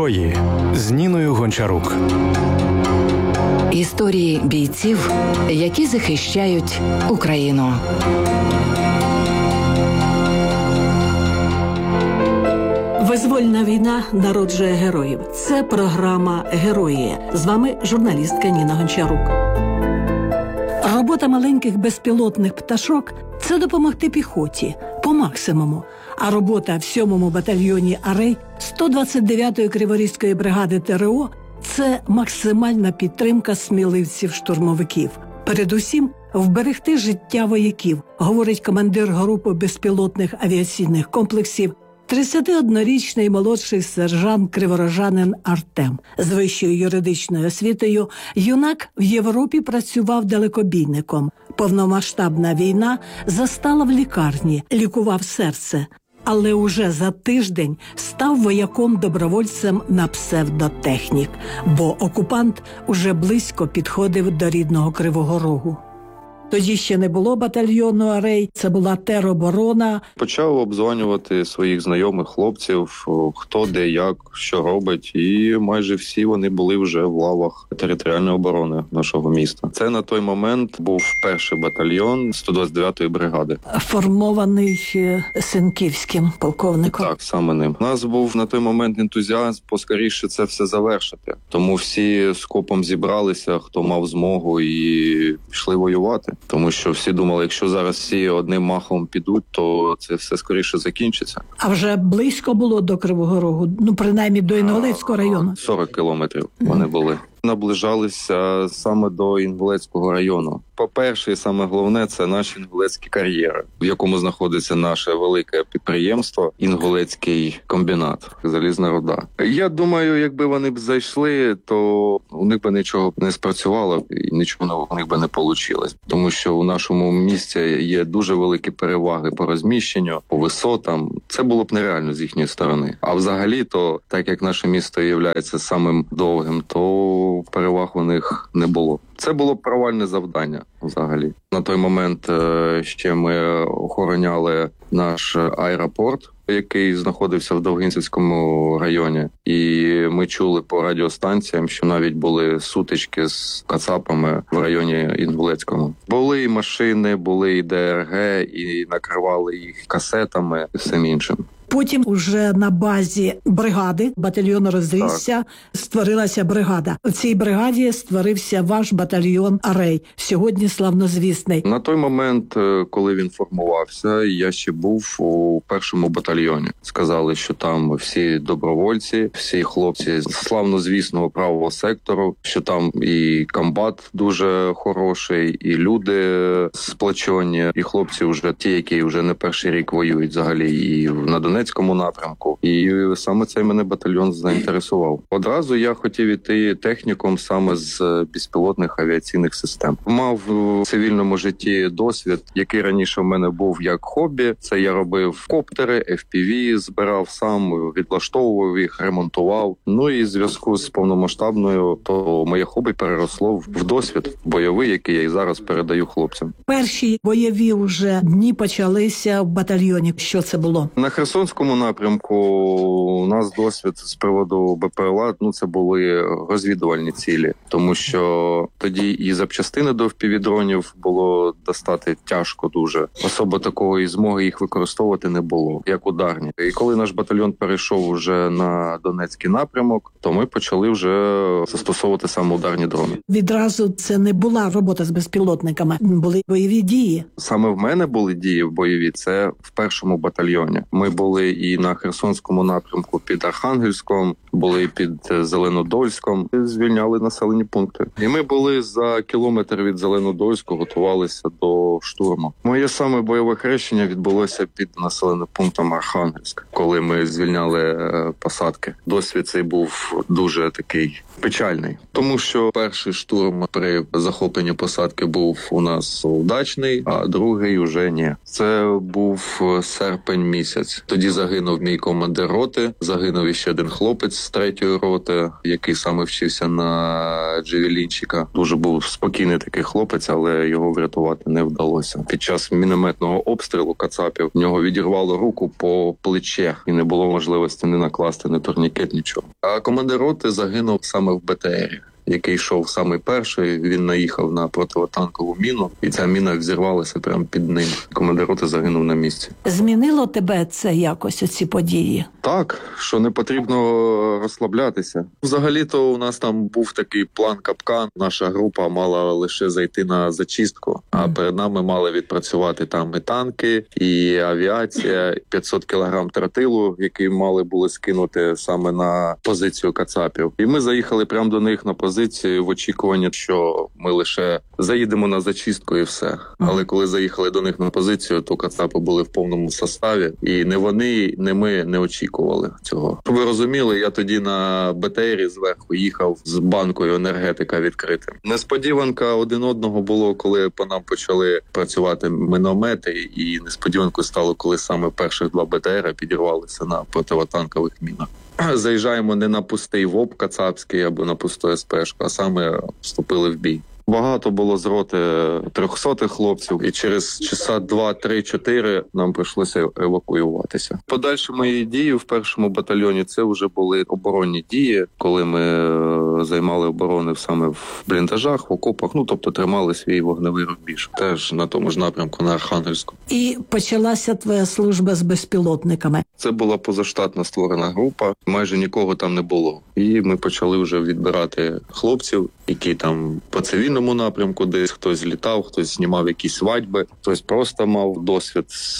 Герої з Ніною Гончарук. Історії бійців, які захищають Україну. Визвольна війна народжує героїв. Це програма «Герої». З вами журналістка Ніна Гончарук. Робота маленьких безпілотних пташок – це допомогти піхоті по максимуму. А робота в 7-му батальйоні «Арей» 129-ї Криворізької бригади ТРО – це максимальна підтримка сміливців-штурмовиків. Передусім, вберегти життя вояків, говорить командир групи безпілотних авіаційних комплексів 31-річний молодший сержант криворожанин Артем. З вищою юридичною освітою юнак в Європі працював далекобійником. Повномасштабна війна застала в лікарні, лікував серце. Але уже за тиждень став вояком-добровольцем на псевдотехнік, бо окупант уже близько підходив до рідного Кривого Рогу. Тоді ще не було батальйону «Арей», це була тероборона. Почав обдзвонювати своїх знайомих хлопців, хто де як, що робить, і майже всі вони були вже в лавах територіальної оборони нашого міста. Це на той момент був перший батальйон 129-ї бригади. Формований Сенківським полковником. Так, саме ним. У нас був на той момент ентузіазм поскоріше це все завершити. Тому всі скопом зібралися, хто мав змогу, і пішли воювати. Тому що всі думали, якщо зараз всі одним махом підуть, то це все скоріше закінчиться. А вже близько було до Кривого Рогу? Ну, принаймні до Інгулецького району? 40 кілометрів вони були. Наближалися саме до Інгулецького району. По-перше, і саме головне, це наш Інгулецький кар'єр, в якому знаходиться наше велике підприємство Інгулецький комбінат, залізна руда. Я думаю, якби вони б зайшли, то у них би нічого не спрацювало і нічого у них би не вийшло. Тому що у нашому місті є дуже великі переваги по розміщенню, по висотам. Це було б нереально з їхньої сторони. А взагалі, то так як наше місто є самим довгим, то переваг у них не було. Це було провальне завдання взагалі. На той момент ще ми охороняли наш аеропорт, який знаходився в Довгинцівському районі. І ми чули по радіостанціям, що навіть були сутички з кацапами в районі Інгулецькому. Були і машини, були і ДРГ, і накривали їх касетами і всім іншим. Потім уже на базі бригади, батальйон розрісся, створилася бригада. В цій бригаді створився ваш батальйон «Арей», сьогодні славнозвісний. На той момент, коли він формувався, я ще був у першому батальйоні. Сказали, що там всі добровольці, всі хлопці з славнозвісного правого сектору, що там і комбат дуже хороший, і люди сплочені, і хлопці вже ті, які вже не перший рік воюють взагалі і на Донецькому напрямку. І саме цей мене батальйон заінтересував. Одразу я хотів іти техніком саме з безпілотних авіаційних систем. Мав в цивільному житті досвід, який раніше в мене був як хобі. Це я робив коптери, FPV, збирав сам, відлаштовував їх, ремонтував. Ну і в зв'язку з повномасштабною, то моє хобі переросло в досвід бойовий, який я і зараз передаю хлопцям. Перші бойові вже дні почалися в батальйоні. Що це було? На Херсонському напрямку у нас досвід з приводу БПЛА, це були розвідувальні цілі, тому що тоді і запчастини до FPV-дронів було достати тяжко дуже. Особо такої змоги їх використовувати не було, як ударні. І коли наш батальйон перейшов вже на Донецький напрямок, то ми почали вже застосовувати саме ударні дрони. Відразу це не була робота з безпілотниками, були бойові дії. Саме в мене були дії в бойові, це в першому батальйоні. Ми були і на Херсонському напрямку під Архангельськом, були під Зеленодольськом, звільняли населені пункти. І ми були за кілометр від Зеленодольського, готувалися до штурму. Моє саме бойове хрещення відбулося під населеним пунктом Архангельськ, коли ми звільняли посадки. Досвід цей був дуже такий печальний, тому що перший штурм при захопленні посадки був у нас удачний, а другий уже ні. Це був серпень місяць. Тоді загинув мій командир роти, загинув іще один хлопець з 3-ї роти, який саме вчився на джевелінчика. Дуже був спокійний такий хлопець, але його врятувати не вдалося. Під час мінометного обстрілу кацапів в нього відірвало руку по плече і не було можливості не накласти ні турнікет, нічого. А командир роти загинув саме в БТРі, який йшов самий перший. Він наїхав на противотанкову міну, і ця міна взірвалася прямо під ним. Командир роти загинув на місці. Змінило тебе це якось, оці події? Так, що не потрібно розслаблятися. Взагалі-то у нас там був такий план капкан. Наша група мала лише зайти на зачистку, а перед нами мали відпрацювати там і танки, і авіація, 500 кілограм тротилу, який мали були скинути саме на позицію кацапів. І ми заїхали прямо до них на позицію в очікуванні, що ми лише заїдемо на зачистку і все. Але коли заїхали до них на позицію, то кацапи були в повному составі. І не вони, не ми не очікували цього. Ви розуміли, я тоді на БТРі зверху їхав з банкою енергетика відкритим. Несподіванка один одного було, коли по нам почали працювати міномети, і несподіванкою стало, коли саме перших 2 БТРа підірвалися на противотанкових мінах. Заїжджаємо не на пустий ВОП кацапський або на пусту СПшку, а саме вступили в бій. Багато було з роти 300 хлопців, і через часа 2, 3, 4 нам прийшлося евакуюватися. Подальші мої дії в першому батальйоні це вже були оборонні дії, коли ми займали оборони саме в бліндажах, в окопах, тобто тримали свій вогневий рубіж. Теж на тому ж напрямку, на Архангельську. І почалася твоя служба з безпілотниками. Це була позаштатна створена група, майже нікого там не було. І ми почали вже відбирати хлопців, які там по цивільному напрямку десь хтось літав, хтось знімав якісь свадьби, хтось просто мав досвід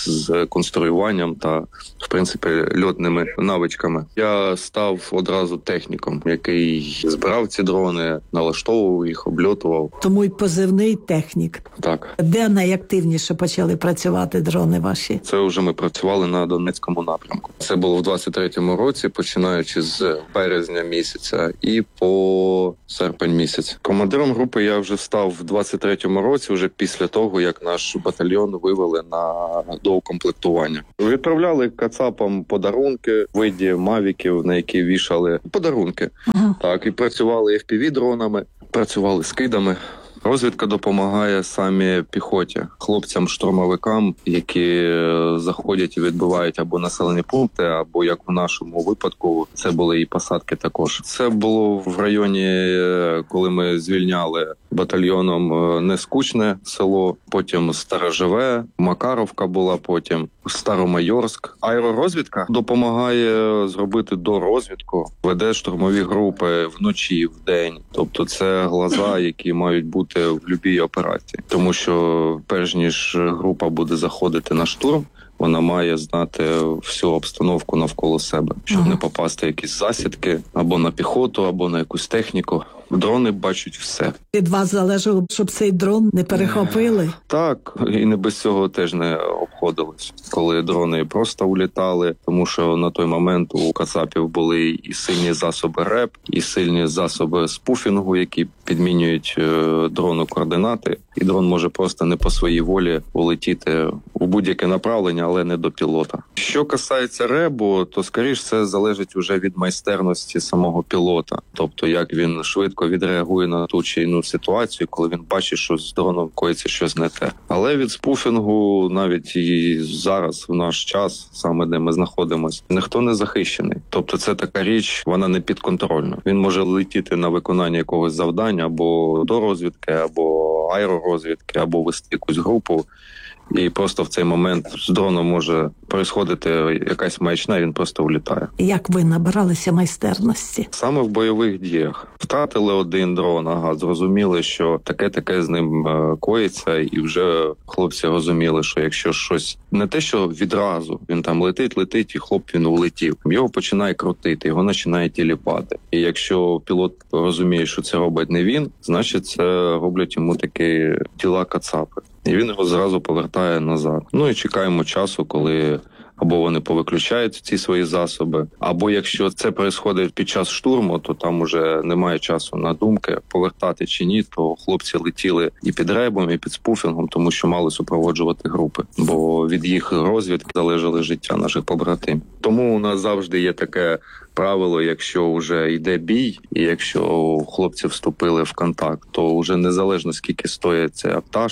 з конструюванням та, в принципі, льотними навичками. Я став одразу техніком, який збирав ці дрони, налаштовував їх, обльотував. Тому й позивний технік. Так. Де найактивніше почали працювати дрони ваші? Це вже ми працювали на Донецькому напрямку. Це було в 23-му році, починаючи з березня місяця і по серпень місяць. Командиром групи я вже став в 23-му році, вже після того, як наш батальйон вивели на доукомплектування. Відправляли кацапам подарунки в виді мавіків, на які вішали подарунки. Так, і працювали FPV-дронами, працювали скидами. Розвідка допомагає самі піхоті, хлопцям-штурмовикам, які заходять і відбивають або населені пункти, або, як в нашому випадку, це були і посадки також. Це було в районі, коли ми звільняли батальйоном Нескучне село, потім Сторожеве, Макаровка була потім, Старомайорськ. Аеророзвідка допомагає зробити дорозвідку, веде штурмові групи вночі, вдень. Тобто це глаза, які мають бути в будь-якій операції. Тому що перш ніж група буде заходити на штурм, вона має знати всю обстановку навколо себе, щоб не попасти в якісь засідки або на піхоту, або на якусь техніку. Дрони бачать все. Від вас залежало, щоб цей дрон не перехопили? Так, і не без цього теж не обходилось. Коли дрони просто улітали, тому що на той момент у кацапів були і сильні засоби РЕП, і сильні засоби спуфінгу, які підмінюють дрону координати. І дрон може просто не по своїй волі улетіти у будь-яке направлення, але не до пілота. Що касається РЕБу, то, скоріш, це залежить вже від майстерності самого пілота. Тобто, як він швидко відреагує на ту чи іншу ситуацію, коли він бачить, що з дроном коїться щось не те. Але від спуфінгу, навіть і зараз, в наш час, саме де ми знаходимося, ніхто не захищений. Тобто це така річ, вона не підконтрольна. Він може летіти на виконання якогось завдання або до розвідки, або аеророзвідки, або вести якусь групу. І просто в цей момент з дроном може происходити якась маячня, він просто улітає. Як ви набиралися майстерності? Саме в бойових діях. Втратили один дрон, зрозуміли, що таке з ним коїться, і вже хлопці розуміли, що якщо щось не те, що відразу він там летить, і хлоп він улетів. Його починає крутити, його починає тіліпати. І якщо пілот розуміє, що це робить не він, значить це роблять йому такі тіла кацапи. І він його зразу повертає назад. І чекаємо часу, коли або вони повиключають ці свої засоби, або якщо це відбувається під час штурму, то там уже немає часу на думки, повертати чи ні, то хлопці летіли і під ребом, і під спуфінгом, тому що мали супроводжувати групи, бо від їх розвідки залежало життя наших побратимів. Тому у нас завжди є таке правило, якщо вже йде бій, і якщо хлопці вступили в контакт, то вже незалежно скільки стоїть ця пташка,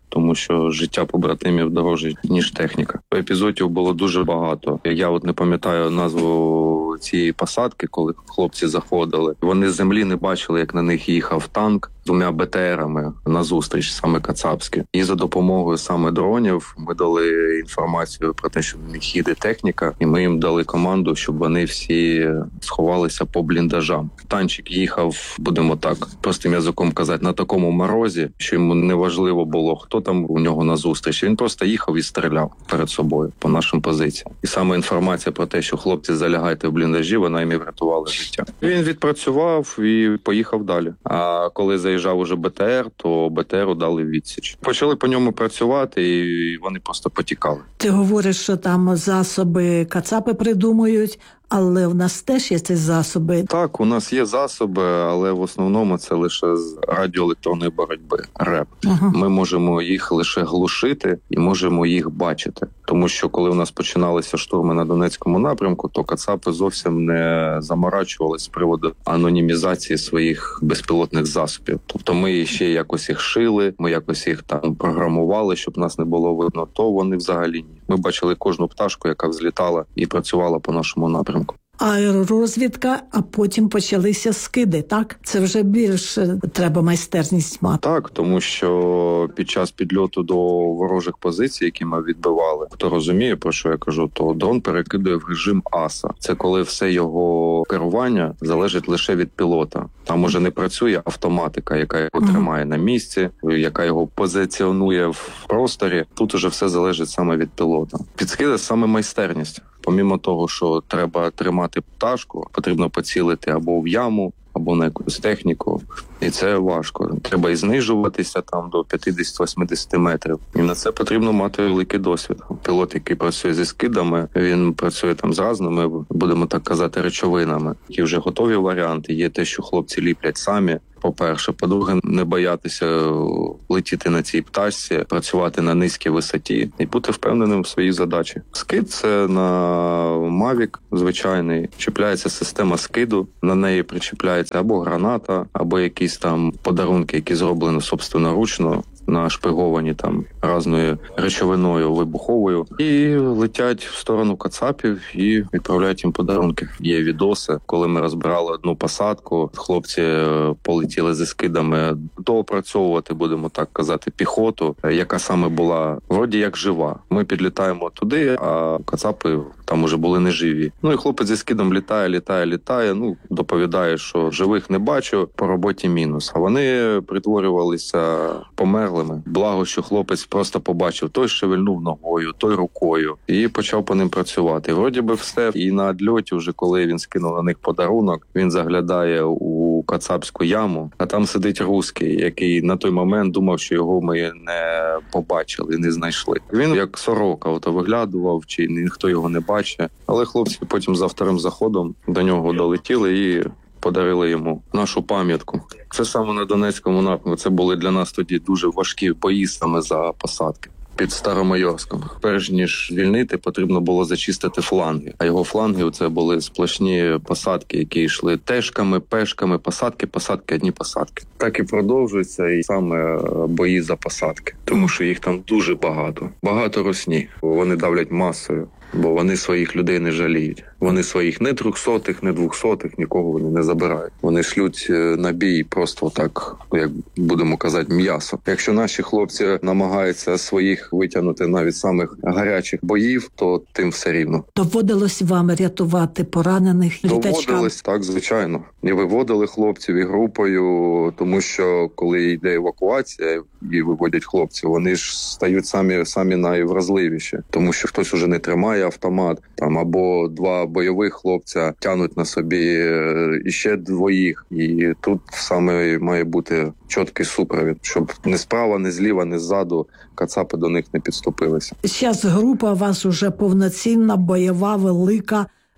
тому що життя побратимів дорожче, ніж техніка. Епізодів було дуже багато. Я не пам'ятаю назву цієї посадки, коли хлопці заходили. Вони з землі не бачили, як на них їхав танк з 2 БТРами назустріч, саме кацапські. І за допомогою саме дронів ми дали інформацію про те, що в них їде техніка, і ми їм дали команду, щоб вони всі сховалися по бліндажам. Танчик їхав, будемо так, простим язиком казати, на такому морозі, що йому не важливо було, хто там у нього назустріч. Він просто їхав і стріляв перед собою по нашим позиціям. І саме інформація про те, що хлопці залягайте в бліндажі, вона їм і врятувала життя. Він відпрацював і поїхав далі. А коли заїжджав уже БТР, то БТРу дали відсіч. Почали по ньому працювати, і вони просто потікали. Ти говориш, що там засоби кацапи придумують, але в нас теж є ці засоби. Так, у нас є засоби, але в основному це лише з радіоелектронної боротьби, РЕП. Ми можемо їх лише глушити і можемо їх бачити. Тому що коли у нас починалися штурми на Донецькому напрямку, то кацапи зовсім не заморачувалися з приводу анонімізації своїх безпілотних засобів. Тобто ми ще якось їх шили, ми якось їх там програмували, щоб нас не було видно, то вони взагалі ні. Ми бачили кожну пташку, яка взлітала і працювала по нашому напрямку. Аеророзвідка, а потім почалися скиди, так? Це вже більше треба майстерність мати. Так, тому що під час підльоту до ворожих позицій, які ми відбивали, хто розуміє, про що я кажу, то дрон перекидує в режим АСА. Це коли все його керування залежить лише від пілота. Там уже не працює автоматика, яка його тримає на місці, яка його позиціонує в просторі. Тут уже все залежить саме від пілота. Підскиди саме майстерність. Помімо того, що треба тримати пташку, потрібно поцілити або в яму, або на якусь техніку. І це важко. Треба і знижуватися там до 50-80 метрів. І на це потрібно мати великий досвід. Пілот, який працює зі скидами, він працює там з разними, будемо так казати, речовинами. Які вже готові варіанти. Є те, що хлопці ліплять самі. По-перше. По-друге, не боятися летіти на цій пташці, працювати на низькій висоті і бути впевненим в своїй задачі. Скид – це на Mavic звичайний. Чіпляється система скиду, на неї причіпляється або граната, або якісь там подарунки, які зроблені собственноручно, нашпиговані там разною речовиною вибуховою, і летять в сторону кацапів і відправляють їм подарунки. Є відоси, коли ми розбирали одну посадку, хлопці полетіли зі скидами доопрацьовувати, будемо так казати, піхоту, яка саме була вроді як жива. Ми підлітаємо туди, а кацапи там уже були неживі. Ну і хлопець зі скидом літає, доповідає, що живих не бачу, по роботі мінус. А вони притворювалися померлими. Благо, що хлопець просто побачив, той шевельнув ногою, той рукою, і почав по ним працювати. Вроді би все. І на відльоті, вже коли він скинув на них подарунок, він заглядає у кацапську яму, а там сидить русський, який на той момент думав, що його ми не побачили, не знайшли. Він як сорока виглядував, чи ніхто його не бачить. Але хлопці потім за вторим заходом до нього долетіли і подарили йому нашу пам'ятку. Це саме на Донецькому напрямку. Це були для нас тоді дуже важкі бої саме за посадки. Під Старомайорськом. Перш ніж звільнити, потрібно було зачистити фланги. А його фланги – це були сплошні посадки, які йшли тежками, пешками, посадки, одні посадки. Так і продовжується і саме бої за посадки. Тому що їх там дуже багато. Багато русні. Вони давлять масою. Бо вони своїх людей не жаліють. Вони своїх не 300-х, не 200-х, нікого вони не забирають. Вони шлють на бій просто так, як будемо казати, м'ясо. Якщо наші хлопці намагаються своїх витягнути навіть самих гарячих боїв, то тим все рівно. Доводилось вам рятувати поранених літачкам? Доводилось, так, звичайно. І виводили хлопців і групою, тому що коли йде евакуація і виводять хлопців, вони ж стають самі найвразливіші. Тому що хтось уже не тримає автомат, там або два бойових хлопця тянуть на собі іще двоїх. І тут саме має бути чіткий супровід, щоб не справа, не зліва, не ззаду кацапи до них не підступилися. Зараз група у вас уже повноцінна, бойова, велика.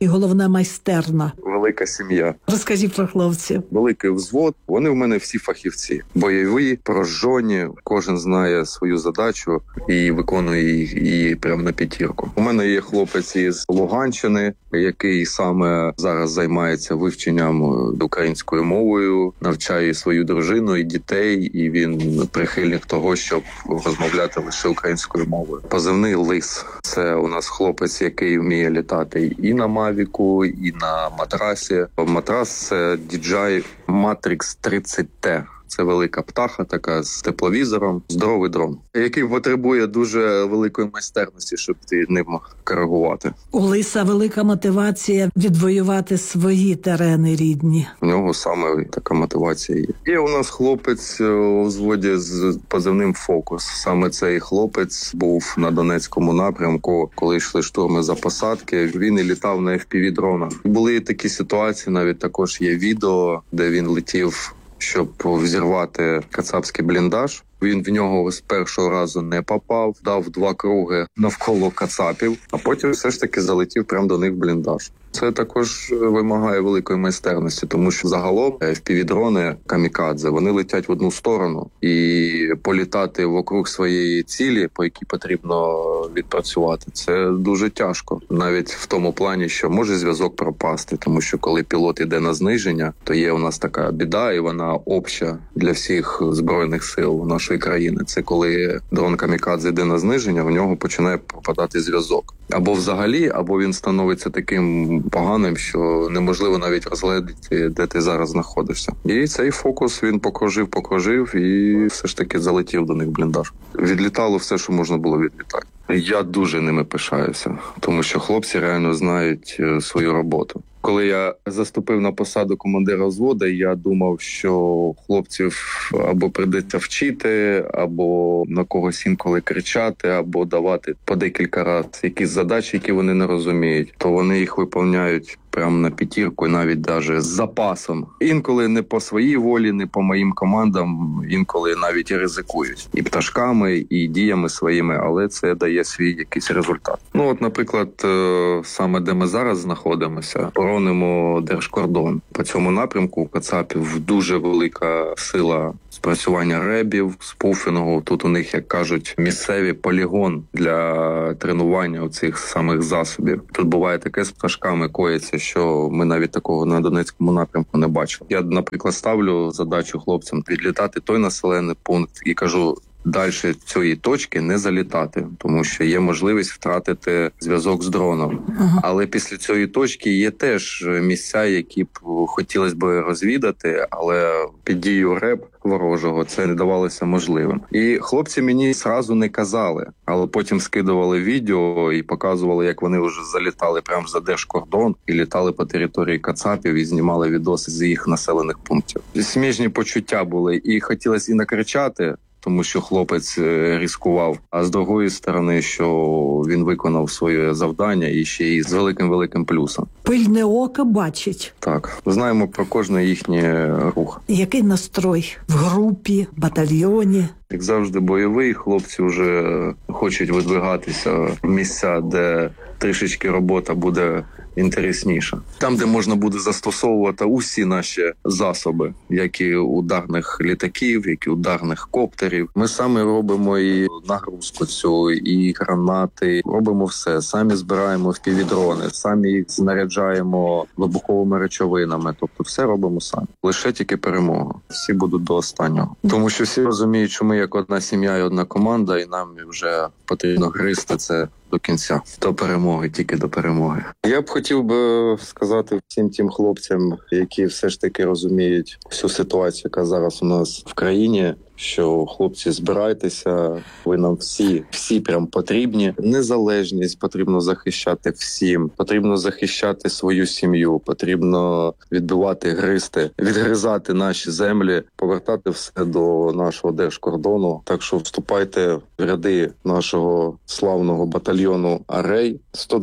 і головне майстерна. Велика сім'я. Розкажіть про хлопців. Великий взвод. Вони в мене всі фахівці. Бойові, прожжені. Кожен знає свою задачу і виконує її прямо на п'ятірку. У мене є хлопець із Луганщини, який саме зараз займається вивченням українською мовою, навчає свою дружину і дітей, і він прихильник того, щоб розмовляти лише українською мовою. Позивний Лис. Це у нас хлопець, який вміє літати і на Мавіку, і на матрасі. Матрас – це DJI Matrix 30T. Це велика птаха така з тепловізором, здоровий дрон, який потребує дуже великої майстерності, щоб ти ним коригувати. У Лиса велика мотивація відвоювати свої терени рідні. У нього саме така мотивація є. Є у нас хлопець у взводі з позивним «Фокус». Саме цей хлопець був на Донецькому напрямку, коли йшли штурми за посадки. Він і літав на FPV-дронах. Були такі ситуації, навіть також є відео, де він летів, щоб взірвати кацапський бліндаж. Він в нього з першого разу не попав, дав 2 круги навколо кацапів, а потім все ж таки залетів прямо до них в бліндаж. Це також вимагає великої майстерності, тому що загалом FPV-дрони камікадзе, вони летять в одну сторону, і політати вокруг своєї цілі, по якій потрібно відпрацювати, це дуже тяжко. Навіть в тому плані, що може зв'язок пропасти, тому що коли пілот іде на зниження, то є у нас така біда, і вона обща для всіх збройних сил нашої країни. Це коли дрон камікадзе йде на зниження, в нього починає пропадати зв'язок. Або взагалі, або він становиться таким поганим, що неможливо навіть розгледіти, де ти зараз знаходишся. І цей фокус він покружив і все ж таки залетів до них в бліндаж. Відлітало все, що можна було відлітати. Я дуже ними пишаюся, тому що хлопці реально знають свою роботу. Коли я заступив на посаду командира взводу, я думав, що хлопців або прийдеться вчити, або на когось інколи кричати, або давати по декілька разів якісь задачі, які вони не розуміють. То вони їх виповняють прямо на п'ятірку, і навіть з запасом. Інколи не по своїй волі, не по моїм командам, інколи навіть і ризикують. І пташками, і діями своїми, але це дає свій якийсь результат. Ну от, наприклад, саме де ми зараз знаходимося, боронимо держкордон. По цьому напрямку у кацапів дуже велика сила спрацювання ребів, спуфінгу. Тут у них, як кажуть, місцевий полігон для тренування цих самих засобів. Тут буває таке з пташками коїться, що ми навіть такого на Донецькому напрямку не бачили. Я, наприклад, ставлю задачу хлопцям відлітати той населений пункт і кажу, далі цієї точки не залітати, тому що є можливість втратити зв'язок з дроном. Але після цієї точки є теж місця, які б хотілося б розвідати, але під дією РЕБ ворожого це не давалося можливим. І хлопці мені зразу не казали, але потім скидували відео і показували, як вони вже залітали прямо за держкордон і літали по території кацапів і знімали відоси з їх населених пунктів. Сміжні почуття були, і хотілося і накричати, тому що хлопець ризикував, а з другої сторони, що він виконав своє завдання і ще й з великим плюсом. Пильне око бачить. Так, знаємо про кожний їхній рух. Який настрой в групі, батальйоні? Як завжди бойовий, хлопці вже хочуть видвигатися в місця, де трішечки робота буде інтересніша. Там, де можна буде застосовувати усі наші засоби, як і ударних літаків, як і ударних коптерів. Ми самі робимо і нагрузку цю, і гранати. Робимо все. Самі збираємо FPV-дрони, самі їх знаряджаємо вибуховими речовинами. Тобто все робимо самі. Лише тільки перемога. Всі будуть до останнього. Тому що всі розуміють, що ми як одна сім'я і одна команда, і нам вже потрібно гризти це до кінця. До перемоги, тільки до перемоги. Я б хотів би сказати всім тим хлопцям, які все ж таки розуміють всю ситуацію, яка зараз у нас в країні, що хлопці, збирайтеся, ви нам всі прям потрібні. Незалежність потрібно захищати всім, потрібно захищати свою сім'ю, потрібно відбивати, відгризати наші землі, повертати все до нашого держкордону. Так що вступайте в ряди нашого славного батальйону «Арей»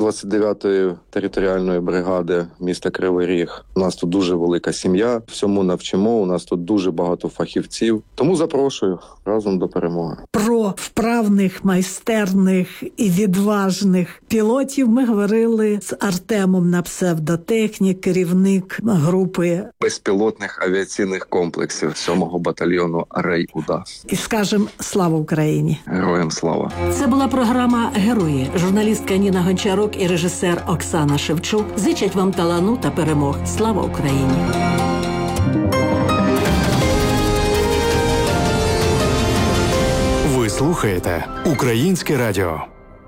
129-ї територіальної бригади міста Кривий Ріг. У нас тут дуже велика сім'я, всьому навчимо, у нас тут дуже багато фахівців. Тому запрошую Запрошую разом до перемоги. Про вправних, майстерних і відважних пілотів ми говорили з Артемом на псевдотехнік, керівник групи Безпілотних авіаційних комплексів 7-го батальйону «Арей-УДА». і скажем слава Україні. Героям слава! Це була програма «Герої». Журналістка Ніна Гончарук і режисер Оксана Шевчук зичать вам талану та перемог. Слава Україні! Ви слухаєте Українське радіо.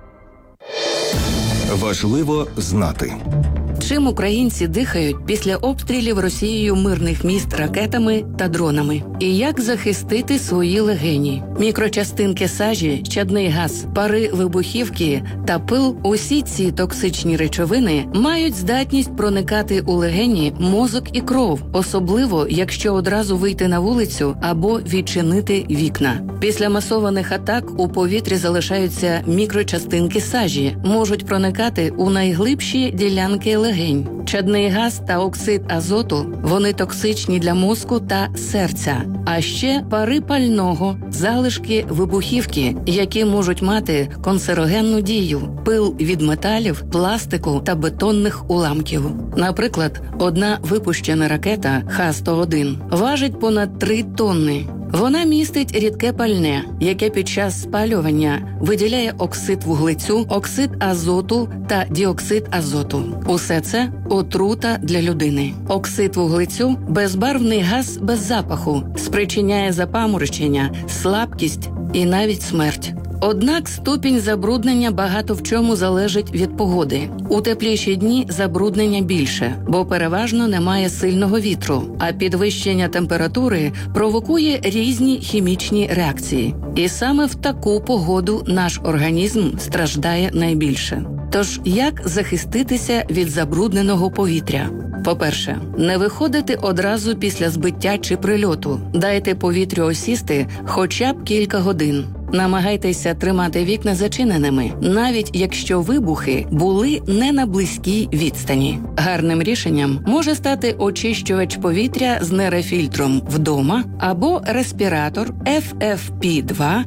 Важливо знати. Чим українці дихають після обстрілів Росією мирних міст ракетами та дронами? І як захистити свої легені? Мікрочастинки сажі, чадний газ, пари вибухівки та пил – усі ці токсичні речовини мають здатність проникати у легені, мозок і кров, особливо, якщо одразу вийти на вулицю або відчинити вікна. Після масованих атак у повітрі залишаються мікрочастинки сажі, можуть проникати у найглибші ділянки легень. Чадний газ та оксид азоту – вони токсичні для мозку та серця. А ще пари пального, залишки вибухівки, які можуть мати канцерогенну дію, пил від металів, пластику та бетонних уламків. Наприклад, одна випущена ракета Х-101 важить понад 3 тонни. Вона містить рідке пальне, яке під час спалювання виділяє оксид вуглецю, оксид азоту та діоксид азоту. Усе це отрута для людини. Оксид вуглецю – безбарвний газ без запаху, спричиняє запаморочення, слабкість і навіть смерть. Однак ступінь забруднення багато в чому залежить від погоди. У тепліші дні забруднення більше, бо переважно немає сильного вітру, а підвищення температури провокує різні хімічні реакції. І саме в таку погоду наш організм страждає найбільше. Тож, як захиститися від забрудненого повітря? По-перше, не виходити одразу після збиття чи прильоту. Дайте повітрю осісти хоча б кілька годин. Намагайтеся тримати вікна зачиненими, навіть якщо вибухи були не на близькій відстані. Гарним рішенням може стати очищувач повітря з нерефільтром вдома або респіратор FFP2,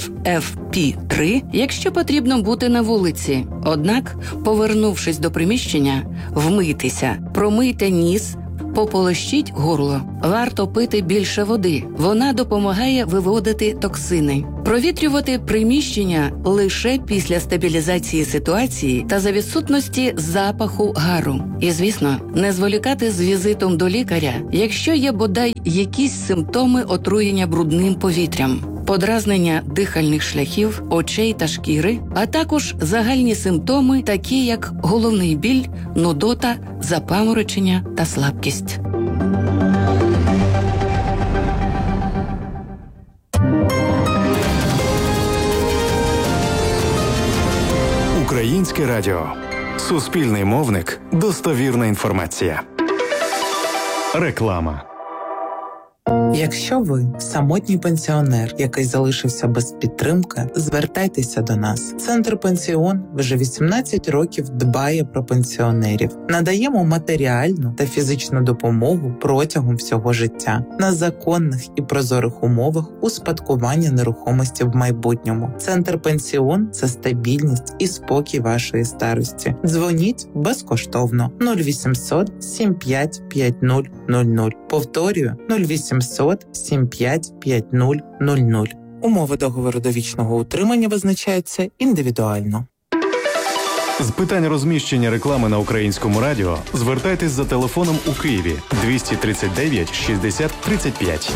FFP3, якщо потрібно бути на вулиці. Однак, повернувшись до приміщення, вмийтеся, промийте ніс, пополощіть горло. Варто пити більше води. Вона допомагає виводити токсини. Провітрювати приміщення лише після стабілізації ситуації та за відсутності запаху гару. І, звісно, не зволікати з візитом до лікаря, якщо є бодай якісь симптоми отруєння брудним повітрям. Подразнення дихальних шляхів, очей та шкіри, а також загальні симптоми, такі як головний біль, нудота, запаморочення та слабкість. Українське радіо. Суспільний мовник. Достовірна інформація. Реклама. Якщо ви самотній пенсіонер, який залишився без підтримки, звертайтеся до нас. Центр «Пенсіон» вже 18 років дбає про пенсіонерів. Надаємо матеріальну та фізичну допомогу протягом всього життя на законних і прозорих умовах успадкування нерухомості в майбутньому. Центр «Пенсіон» – це стабільність і спокій вашої старості. Дзвоніть безкоштовно 0800 75 5000. Повторюю 0800 75 5000. Умови договору довічного утримання визначаються індивідуально. З питань розміщення реклами на Українському радіо звертайтесь за телефоном у Києві 239 60 35.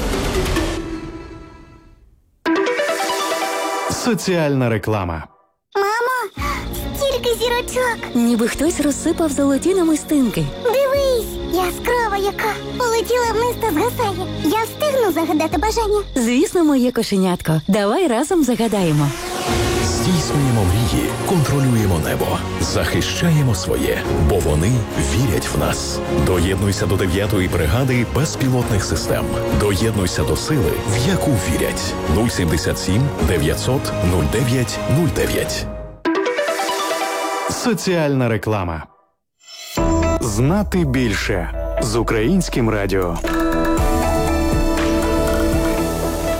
Соціальна реклама. Мамо, стільки зірочок! Ніби хтось розсипав золоті намистинки. Дивись, яскрава яка! Полетіла вниз та згасає. Я встигну загадати бажання? Звісно, моє кошенятко. Давай разом загадаємо. Здійснюємо мрії, контролюємо небо, захищаємо своє, бо вони вірять в нас. Доєднуйся до 9-ї бригади безпілотних систем. Доєднуйся до сили, в яку вірять. 077 900 09 09. Соціальна реклама. Знати більше з Українським радіо.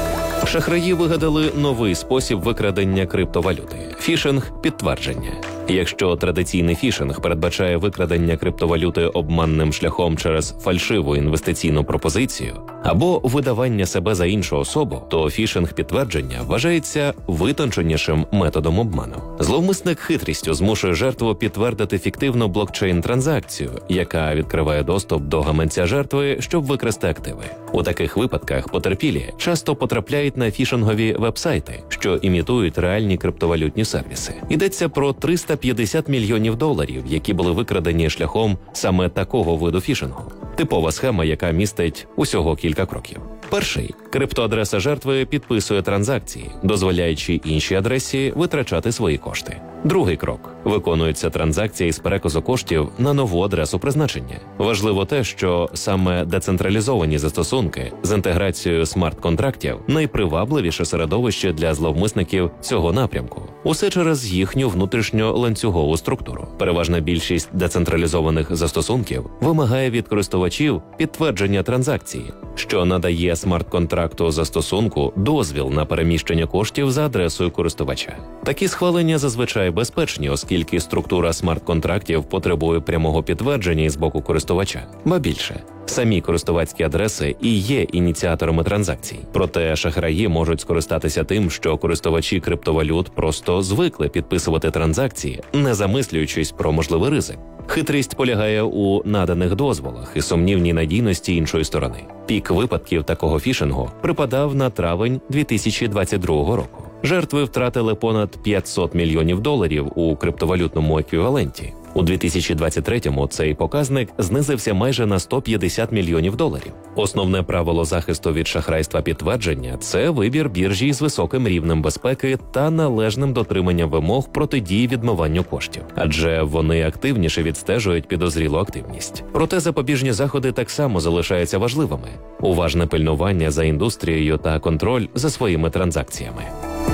Шахраї вигадали новий спосіб викрадення криптовалюти – фішинг-підтвердження. Якщо традиційний фішинг передбачає викрадення криптовалюти обманним шляхом через фальшиву інвестиційну пропозицію або видавання себе за іншу особу, то фішинг-підтвердження вважається витонченішим методом обману. Зловмисник хитрістю змушує жертву підтвердити фіктивну блокчейн-транзакцію, яка відкриває доступ до гаманця жертви, щоб викрасти активи. У таких випадках потерпілі часто потрапляють на фішингові вебсайти, що імітують реальні криптовалютні сервіси. Йдеться про 350 мільйонів доларів, які були викрадені шляхом саме такого виду фішингу. Типова схема, яка містить усього кілька кроків. Перший – криптоадреса жертви підписує транзакції, дозволяючи іншій адресі витрачати свої кошти. Другий крок – виконуються транзакції з переказу коштів на нову адресу призначення. Важливо те, що саме децентралізовані застосунки з інтеграцією смарт-контрактів – найпривабливіше середовище для зловмисників цього напрямку. Усе через їхню внутрішню ланцюгову структуру. Переважна більшість децентралізованих застосунків вимагає від користувачів підтвердження транзакції, що надає смарт-контракту застосунку дозвіл на переміщення коштів за адресою користувача. Такі схвалення зазвичай безпечні, оскільки структура смарт-контрактів потребує прямого підтвердження із боку користувача. Ба більше, самі користувацькі адреси і є ініціаторами транзакцій. Проте шахраї можуть скористатися тим, що користувачі криптовалют просто звикли підписувати транзакції, не замислюючись про можливий ризик. Хитрість полягає у наданих дозволах і сумнівній надійності іншої сторони. Пік випадків такого фішингу припадав на травень 2022 року. Жертви втратили понад 500 мільйонів доларів у криптовалютному еквіваленті. У 2023-му цей показник знизився майже на 150 мільйонів доларів. Основне правило захисту від шахрайства підтвердження – це вибір біржі з високим рівнем безпеки та належним дотриманням вимог протидії відмиванню коштів, адже вони активніше відстежують підозрілу активність. Проте запобіжні заходи так само залишаються важливими. Уважне пильнування за індустрією та контроль за своїми транзакціями.